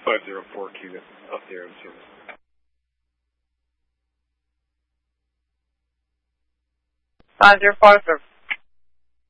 504 Cuba, up there in service. 504, sir.